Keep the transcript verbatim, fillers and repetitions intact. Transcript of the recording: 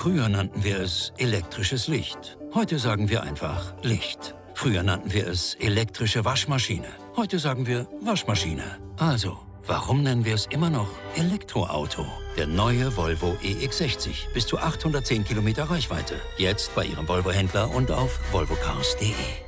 Früher nannten wir es elektrisches Licht. Heute sagen wir einfach Licht. Früher nannten wir es elektrische Waschmaschine. Heute sagen wir Waschmaschine. Also, warum nennen wir es immer noch Elektroauto? Der neue Volvo E X sechzig. Bis zu achthundertzehn Kilometer Reichweite. Jetzt bei Ihrem Volvo-Händler und auf volvo cars punkt de.